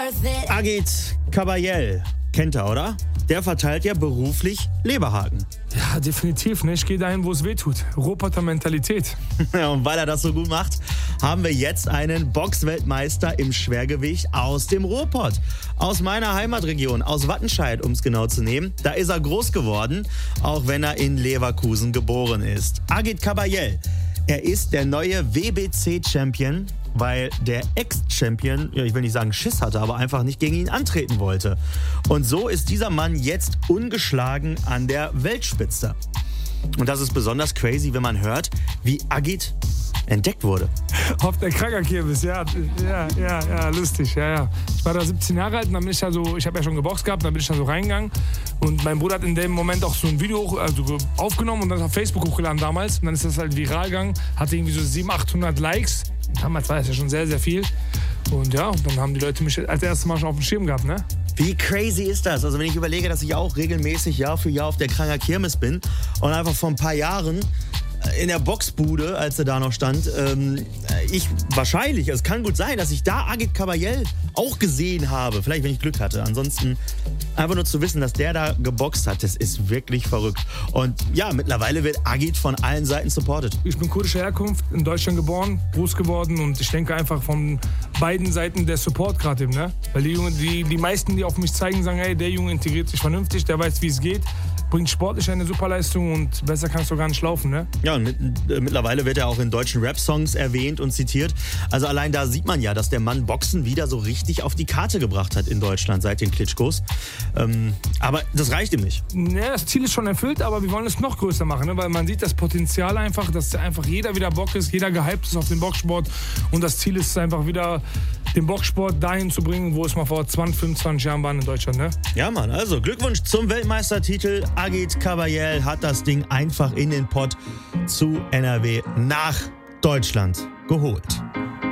Agit Kabayel, kennt er, oder? Der verteilt ja beruflich Leberhaken. Ja, definitiv. Ne? Ich gehe dahin, wo es weh tut. Roboter-Mentalität. Ja, und weil er das so gut macht, haben wir jetzt einen Boxweltmeister im Schwergewicht aus dem Ruhrpott. Aus meiner Heimatregion, aus Wattenscheid, um es genau zu nehmen. Da ist er groß geworden, auch wenn er in Leverkusen geboren ist. Agit Kabayel. Er ist der neue WBC-Champion, weil der Ex-Champion, ich will nicht sagen Schiss hatte, aber einfach nicht gegen ihn antreten wollte. Und so ist dieser Mann jetzt ungeschlagen an der Weltspitze. Und das ist besonders crazy, wenn man hört, wie Agit entdeckt wurde. Auf der Krankerkirmes, ja, lustig, ja. Ich war da 17 Jahre alt und dann bin ich da so, ich habe ja schon geboxt gehabt, dann bin ich da so reingegangen und mein Bruder hat in dem Moment auch so ein Video aufgenommen und dann auf Facebook hochgeladen damals und dann ist das halt viral gegangen, hatte irgendwie so 700-800 Likes, damals war das ja schon sehr, sehr viel und ja, dann haben die Leute mich als erstes Mal schon auf dem Schirm gehabt, ne? Wie crazy ist das? Also wenn ich überlege, dass ich auch regelmäßig Jahr für Jahr auf der Krankerkirmes bin und einfach vor ein paar Jahren in der Boxbude, als er da noch stand, es kann gut sein, dass ich da Agit Kabayel auch gesehen habe. Vielleicht, wenn ich Glück hatte. Ansonsten einfach nur zu wissen, dass der da geboxt hat, das ist wirklich verrückt. Und ja, mittlerweile wird Agit von allen Seiten supported. Ich bin kurdischer Herkunft, in Deutschland geboren, groß geworden und ich denke einfach von beiden Seiten der Support gerade eben, ne? Weil die meisten, die auf mich zeigen, sagen, hey, der Junge integriert sich vernünftig, der weiß, wie es geht, bringt sportlich eine Superleistung und besser kannst du gar nicht laufen, ne? Ja, und mittlerweile wird er auch in deutschen Rap-Songs erwähnt und zitiert. Also allein da sieht man ja, dass der Mann Boxen wieder so richtig auf die Karte gebracht hat in Deutschland seit den Klitschkos. Aber das reicht ihm nicht. Ja, das Ziel ist schon erfüllt, aber wir wollen es noch größer machen, ne? Weil man sieht das Potenzial einfach, dass einfach jeder wieder Bock ist, jeder gehypt ist auf den Boxsport und das Ziel ist einfach wieder den Boxsport dahin zu bringen, wo es mal vor 20, 25 Jahren war in Deutschland, ne? Ja, Mann, also Glückwunsch zum Weltmeistertitel. Agit Kabayel hat das Ding einfach in den Pott zu NRW nach Deutschland geholt.